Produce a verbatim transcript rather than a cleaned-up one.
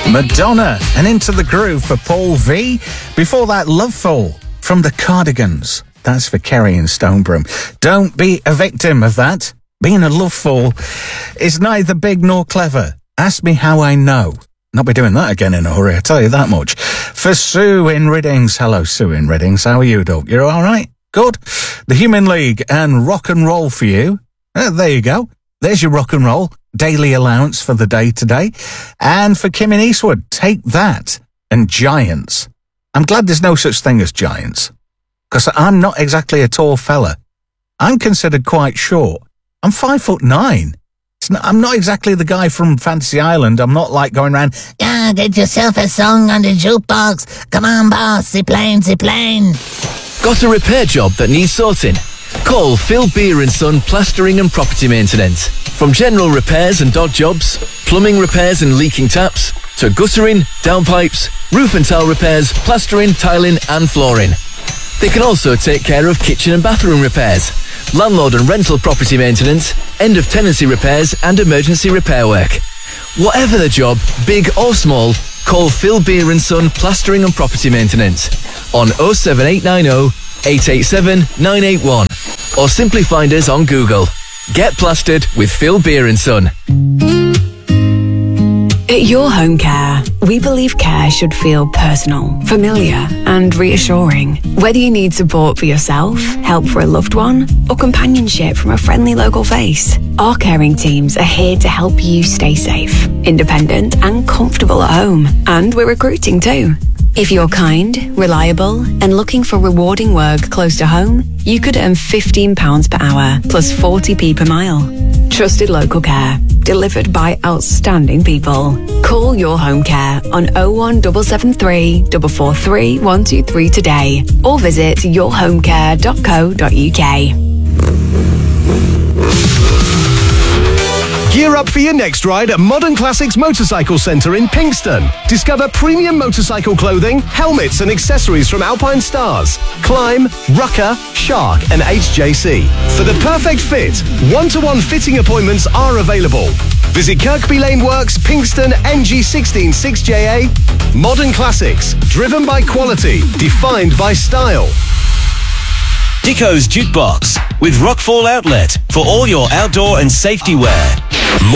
Madonna and Into the Groove for Paul V. Before that, Loveful from the Cardigans. That's for Kerry and Stonebroom. Don't be a victim of that. Being a loveful is neither big nor clever. Ask me how I know. Not be doing that again in a hurry, I tell you that much. For Sue in Riddings. Hello, Sue in Riddings. How are you, Doug? You're all right? Good. The Human League and Rock and Roll for you. Uh, there you go. There's your rock and roll. Daily allowance for the day today. And for Kim in Eastwood, Take That and Giants. I'm glad there's no such thing as giants, because I'm not exactly a tall fella. I'm considered quite short. I'm five foot nine. It's not, I'm not exactly the guy from Fantasy Island. I'm not like going around, yeah, get yourself a song on the jukebox. Come on, boss, zip-plane, zip-plane. Got a repair job that needs sorting? Call Phil Beer and Son Plastering and Property Maintenance. From general repairs and dog jobs, plumbing repairs and leaking taps, to guttering, downpipes, roof and tile repairs, plastering, tiling and flooring. They can also take care of kitchen and bathroom repairs, landlord and rental property maintenance, end of tenancy repairs and emergency repair work. Whatever the job, big or small, call Phil Beer and Son Plastering and Property Maintenance on oh seven eight nine oh, eight eight seven, nine eight one or simply find us on Google. Get plastered with Phil Beer and Son. At Your Home Care, we believe care should feel personal, familiar and reassuring. Whether you need support for yourself, help for a loved one, or companionship from a friendly local face, our caring teams are here to help you stay safe, independent and comfortable at home. And we're recruiting too. If you're kind, reliable and looking for rewarding work close to home, you could earn fifteen pounds per hour plus forty p per mile. Trusted local care, delivered by outstanding people. Call Your Home Care on oh one seven seven three, four four three, one two three today or visit your home care dot co dot uk. Gear up for your next ride at Modern Classics Motorcycle Centre in Pinkston. Discover premium motorcycle clothing, helmets and accessories from Alpine Stars, Climb, Rucker, Shark and H J C. For the perfect fit, one-to-one fitting appointments are available. Visit Kirkby Lane Works, Pinkston, N G one six six J A. Modern Classics, driven by quality, defined by style. Dico's Jukebox with Rockfall Outlet for all your outdoor and safety wear. More